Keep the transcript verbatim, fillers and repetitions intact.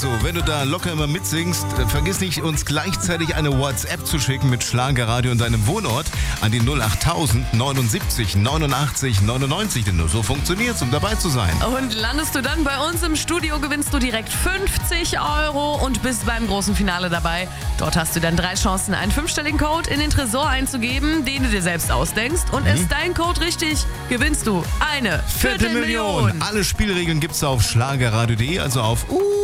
Also, wenn du da locker immer mitsingst, äh, vergiss nicht, uns gleichzeitig eine WhatsApp zu schicken mit Schlagerradio und deinem Wohnort an die null acht tausend neunundsiebzig neunundachtzig neunundneunzig, denn nur so funktioniert's, um dabei zu sein. Und landest du dann bei uns im Studio, gewinnst du direkt fünfzig Euro und bist beim großen Finale dabei. Dort hast du dann drei Chancen, einen fünfstelligen Code in den Tresor einzugeben, den du dir selbst ausdenkst. Und Mhm. ist dein Code richtig, gewinnst du eine Viertelmillion. Alle Spielregeln gibt's auf schlagerradio punkt de, also auf uh,